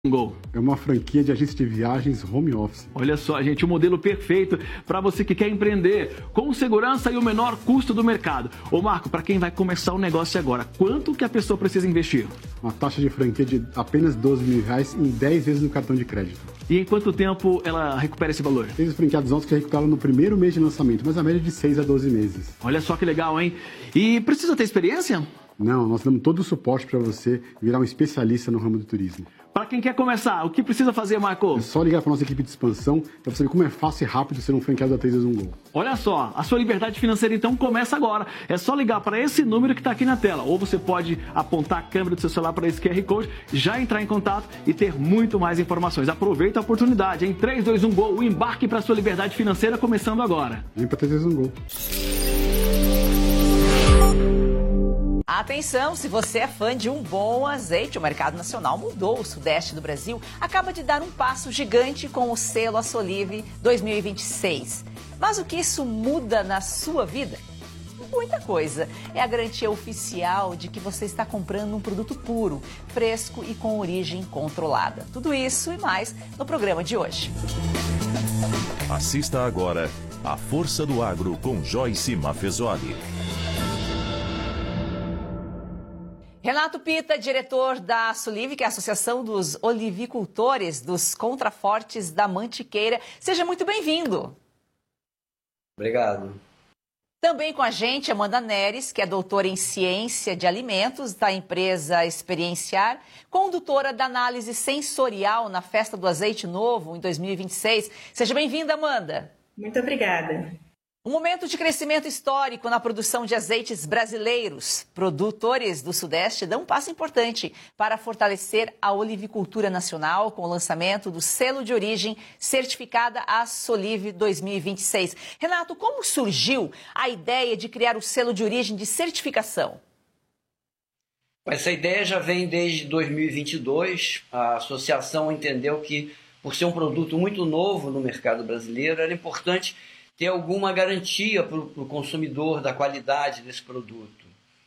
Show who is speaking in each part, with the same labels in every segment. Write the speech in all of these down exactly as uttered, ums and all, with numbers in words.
Speaker 1: Gol.
Speaker 2: É uma franquia de agência de viagens home office.
Speaker 1: Olha só, gente, o modelo perfeito para você que quer empreender com segurança e o menor custo do mercado. Ô Marco, para quem vai começar o negócio agora, quanto que a pessoa precisa investir?
Speaker 2: Uma taxa de franquia de apenas doze mil reais em dez vezes no cartão de crédito.
Speaker 1: E em quanto tempo ela recupera esse valor?
Speaker 2: Tem os franqueados nossos que recuperaram no primeiro mês de lançamento, mas a média é de seis a doze meses.
Speaker 1: Olha só que legal, hein? E precisa ter experiência?
Speaker 2: Não, nós damos todo o suporte para você virar um especialista no ramo do turismo.
Speaker 1: Para quem quer começar, o que precisa fazer, Marco?
Speaker 2: É só ligar para nossa equipe de expansão para você ver como é fácil e rápido ser um franqueado da três vezes um Gol.
Speaker 1: Olha só, a sua liberdade financeira então começa agora. É só ligar para esse número que está aqui na tela. Ou você pode apontar a câmera do seu celular para esse Q R Code, já entrar em contato e ter muito mais informações. Aproveita a oportunidade, em três, dois, um, Gol. O embarque para a sua liberdade financeira começando agora.
Speaker 2: Vem para três vezes um Gol.
Speaker 3: Atenção, se você é fã de um bom azeite, o mercado nacional mudou. O sudeste do Brasil acaba de dar um passo gigante com o selo Assolive dois mil e vinte e seis. Mas o que isso muda na sua vida? Muita coisa. É a garantia oficial de que você está comprando um produto puro, fresco e com origem controlada. Tudo isso e mais no programa de hoje.
Speaker 4: Assista agora A Força do Agro com Joyce Maffezoli.
Speaker 3: Renato Pita, diretor da Assolive, que é a Associação dos Olivicultores dos Contrafortes da Mantiqueira. Seja muito bem-vindo.
Speaker 5: Obrigado.
Speaker 3: Também com a gente, Amanda Neres, que é doutora em Ciência de Alimentos da empresa Experienciar, condutora da análise sensorial na Festa do Azeite Novo em dois mil e vinte e seis. Seja bem-vinda, Amanda.
Speaker 6: Muito obrigada.
Speaker 3: Um momento de crescimento histórico na produção de azeites brasileiros. Produtores do Sudeste dão um passo importante para fortalecer a olivicultura nacional com o lançamento do selo de origem certificada Assolive dois mil e vinte e seis. Renato, como surgiu a ideia de criar o selo de origem de certificação?
Speaker 5: Essa ideia já vem desde dois mil e vinte e dois. A associação entendeu que, por ser um produto muito novo no mercado brasileiro, era importante ter alguma garantia para o consumidor da qualidade desse produto.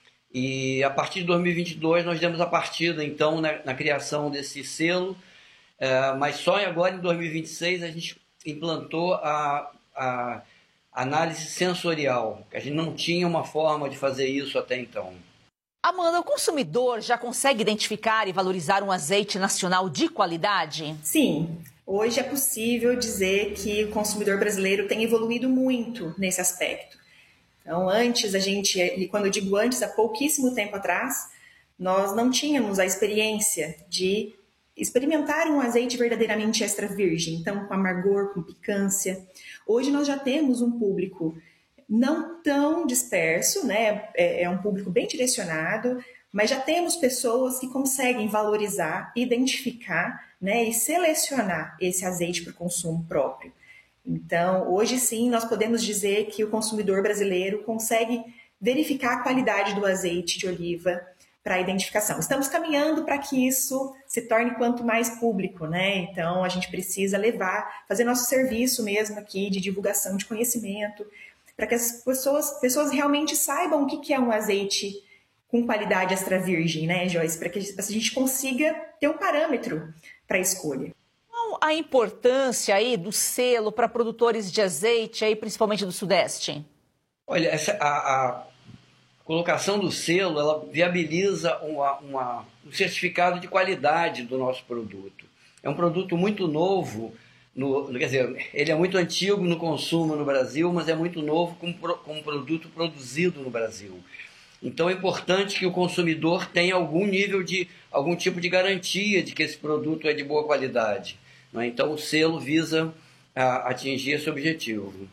Speaker 5: E a partir de dois mil e vinte e dois nós demos a partida então na, na criação desse selo, é, mas só agora em dois mil e vinte e seis a gente implantou a, a análise sensorial, que a gente não tinha uma forma de fazer isso até então.
Speaker 3: Amanda, o consumidor já consegue identificar e valorizar um azeite nacional de qualidade?
Speaker 6: Sim. Hoje é possível dizer que o consumidor brasileiro tem evoluído muito nesse aspecto. Então, antes a gente, e quando eu digo antes, há pouquíssimo tempo atrás, nós não tínhamos a experiência de experimentar um azeite verdadeiramente extra virgem, então com amargor, com picância. Hoje nós já temos um público não tão disperso, né? É um público bem direcionado, mas já temos pessoas que conseguem valorizar, identificar, né, e selecionar esse azeite para o consumo próprio. Então, hoje sim, nós podemos dizer que o consumidor brasileiro consegue verificar a qualidade do azeite de oliva para a identificação. Estamos caminhando para que isso se torne quanto mais público, né? Então, a gente precisa levar, fazer nosso serviço mesmo aqui de divulgação de conhecimento, para que as pessoas, pessoas realmente saibam o que é um azeite com qualidade extra virgem, né, Joyce? Para que a gente consiga ter um parâmetro para a escolha.
Speaker 3: Qual a importância aí do selo para produtores de azeite, aí, principalmente do Sudeste?
Speaker 5: Olha, essa, a, a colocação do selo, ela viabiliza uma, uma, um certificado de qualidade do nosso produto. É um produto muito novo, no, quer dizer, ele é muito antigo no consumo no Brasil, mas é muito novo como, como produto produzido no Brasil. Então é importante que o consumidor tenha algum nível de, algum tipo de garantia de que esse produto é de boa qualidade, né? Então o selo visa a, atingir esse objetivo.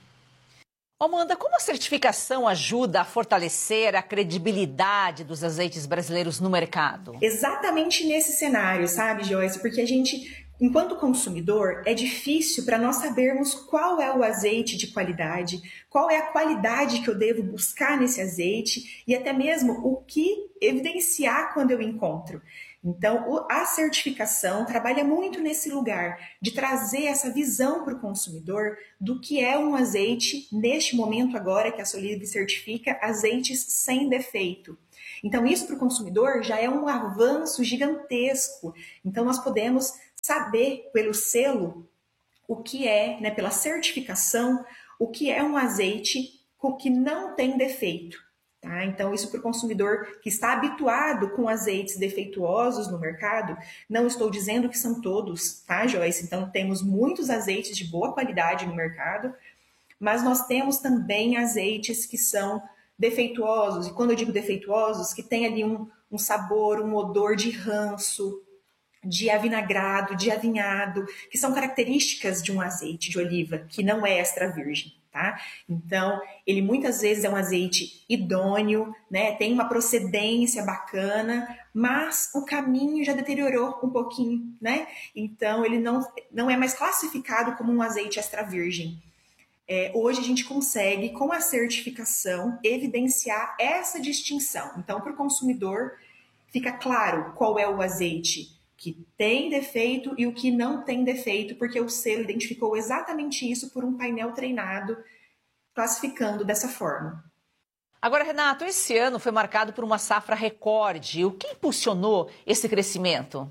Speaker 3: Amanda, como a certificação ajuda a fortalecer a credibilidade dos azeites brasileiros no mercado?
Speaker 6: Exatamente nesse cenário, sabe, Joyce? Porque a gente, enquanto consumidor, é difícil para nós sabermos qual é o azeite de qualidade, qual é a qualidade que eu devo buscar nesse azeite e até mesmo o que evidenciar quando eu encontro. Então, a certificação trabalha muito nesse lugar de trazer essa visão para o consumidor do que é um azeite, neste momento agora que a Assolive certifica azeites sem defeito. Então, isso para o consumidor já é um avanço gigantesco. Então, nós podemos saber pelo selo o que é, né, pela certificação, o que é um azeite que não tem defeito. Tá? Então, isso para o consumidor que está habituado com azeites defeituosos no mercado, não estou dizendo que são todos, tá, Joyce? Então, temos muitos azeites de boa qualidade no mercado, mas nós temos também azeites que são defeituosos, e quando eu digo defeituosos, que tem ali um, um sabor, um odor de ranço, de avinagrado, de avinhado, que são características de um azeite de oliva, que não é extra virgem, tá? Então, ele muitas vezes é um azeite idôneo, né? Tem uma procedência bacana, mas o caminho já deteriorou um pouquinho, né? Então, ele não, não é mais classificado como um azeite extra virgem. É, hoje a gente consegue, com a certificação, evidenciar essa distinção. Então, para o consumidor, fica claro qual é o azeite que tem defeito e o que não tem defeito, porque o selo identificou exatamente isso por um painel treinado, classificando dessa forma.
Speaker 3: Agora, Renato, esse ano foi marcado por uma safra recorde. O que impulsionou esse crescimento?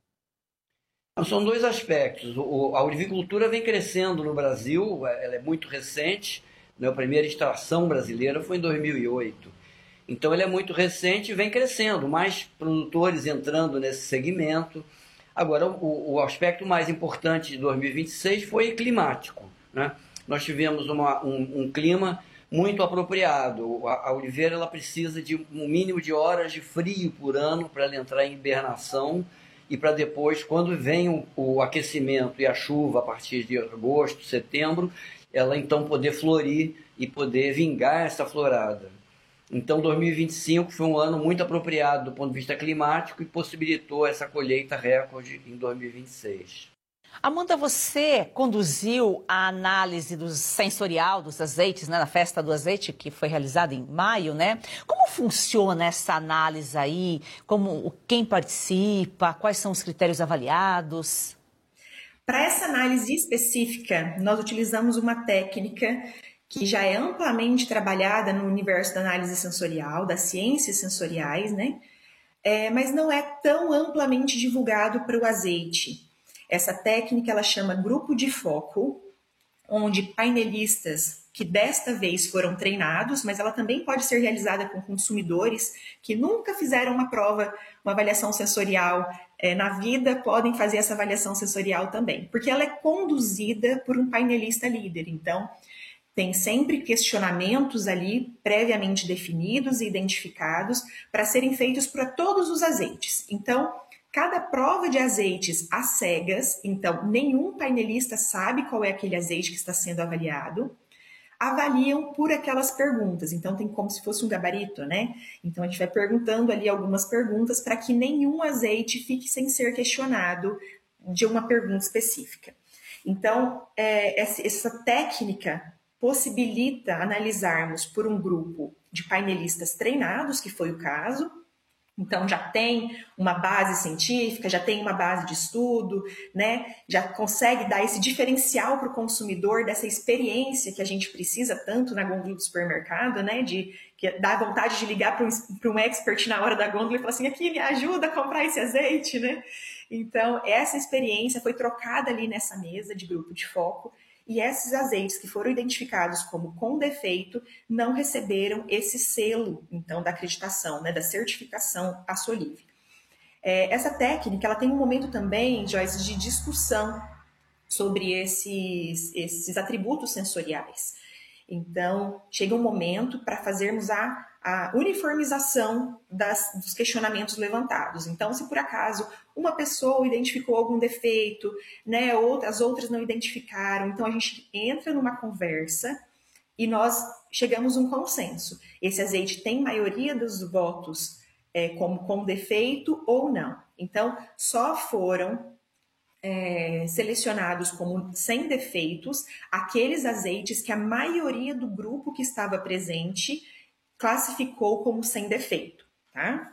Speaker 5: São dois aspectos. O, a olivicultura vem crescendo no Brasil, ela é muito recente, né? A primeira extração brasileira foi em dois mil e oito. Então, ela é muito recente e vem crescendo, mais produtores entrando nesse segmento. Agora, o, o aspecto mais importante de dois mil e vinte e seis foi climático, né? Nós tivemos uma, um, um clima muito apropriado. A, a oliveira ela precisa de um mínimo de horas de frio por ano para ela entrar em hibernação, e para depois, quando vem o, o aquecimento e a chuva a partir de agosto, setembro, ela então poder florir e poder vingar essa florada. Então, dois mil e vinte e cinco foi um ano muito apropriado do ponto de vista climático e possibilitou essa colheita recorde em dois mil e vinte e seis.
Speaker 3: Amanda, você conduziu a análise do sensorial dos azeites, né, na Festa do Azeite, que foi realizada em maio, né? Como funciona essa análise aí? Como, quem participa? Quais são os critérios avaliados?
Speaker 6: Para essa análise específica, nós utilizamos uma técnica que já é amplamente trabalhada no universo da análise sensorial, das ciências sensoriais, né? É, mas não é tão amplamente divulgado para o azeite. Essa técnica ela chama grupo de foco, onde painelistas que desta vez foram treinados, mas ela também pode ser realizada com consumidores que nunca fizeram uma prova, uma avaliação sensorial é, na vida, podem fazer essa avaliação sensorial também, porque ela é conduzida por um painelista líder. Então, tem sempre questionamentos ali previamente definidos e identificados para serem feitos para todos os azeites. Então, cada prova de azeites às cegas, então nenhum painelista sabe qual é aquele azeite que está sendo avaliado, avaliam por aquelas perguntas. Então tem como se fosse um gabarito, né? Então a gente vai perguntando ali algumas perguntas para que nenhum azeite fique sem ser questionado de uma pergunta específica. Então, é, essa técnica possibilita analisarmos por um grupo de painelistas treinados, que foi o caso. Então, já tem uma base científica, já tem uma base de estudo, né? Já consegue dar esse diferencial para o consumidor dessa experiência que a gente precisa tanto na gôndola do supermercado, né? De que dá vontade de ligar para um, para um expert na hora da gôndola e falar assim, aqui, me ajuda a comprar esse azeite, né? Então, essa experiência foi trocada ali nessa mesa de grupo de foco. E esses azeites que foram identificados como com defeito não receberam esse selo, então, da acreditação, né, da certificação Assolive. É, essa técnica ela tem um momento também, Joyce, de discussão sobre esses, esses atributos sensoriais. Então, chega um momento para fazermos a, a uniformização das, dos questionamentos levantados. Então, se por acaso uma pessoa identificou algum defeito, né, outras, outras não identificaram, então a gente entra numa conversa e nós chegamos a um consenso. Esse azeite tem maioria dos votos é, como com defeito ou não. Então, só foram É, selecionados como sem defeitos aqueles azeites que a maioria do grupo que estava presente classificou como sem defeito, tá?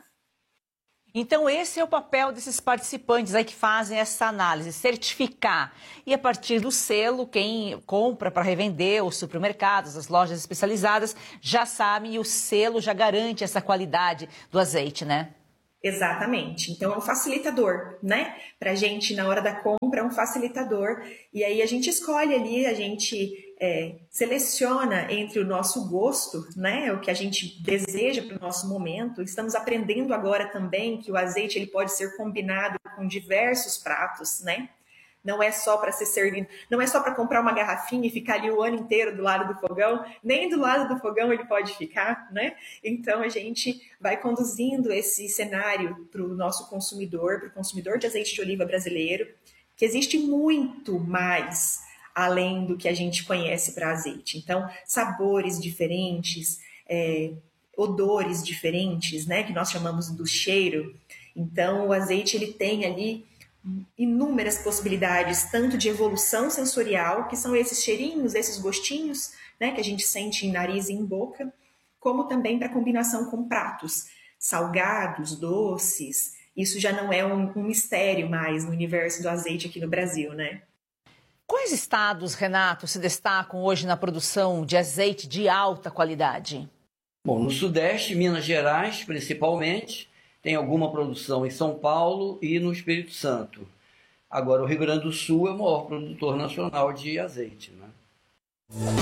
Speaker 3: Então esse é o papel desses participantes aí que fazem essa análise, certificar. E a partir do selo, quem compra para revender, os supermercados, as lojas especializadas, já sabem e o selo já garante essa qualidade do azeite, né?
Speaker 6: Exatamente. Então, é um facilitador, né? Para a gente, na hora da compra, é um facilitador. E aí a gente escolhe ali, a gente é, seleciona entre o nosso gosto, né? O que a gente deseja para o nosso momento. Estamos aprendendo agora também que o azeite ele pode ser combinado com diversos pratos, né? Não é só para ser servido, não é só para comprar uma garrafinha e ficar ali o ano inteiro do lado do fogão, nem do lado do fogão ele pode ficar, né? Então a gente vai conduzindo esse cenário para o nosso consumidor, para o consumidor de azeite de oliva brasileiro, que existe muito mais além do que a gente conhece para azeite. Então, sabores diferentes, é, odores diferentes, né? Que nós chamamos do cheiro. Então, o azeite ele tem ali inúmeras possibilidades, tanto de evolução sensorial, que são esses cheirinhos, esses gostinhos, né, que a gente sente em nariz e em boca, como também para combinação com pratos salgados, doces. Isso já não é um, um mistério mais no universo do azeite aqui no Brasil, né?
Speaker 3: Quais estados, Renato, se destacam hoje na produção de azeite de alta qualidade?
Speaker 5: Bom, no Sudeste, Minas Gerais, principalmente, tem alguma produção em São Paulo e no Espírito Santo. Agora, o Rio Grande do Sul é o maior produtor nacional de azeite, né?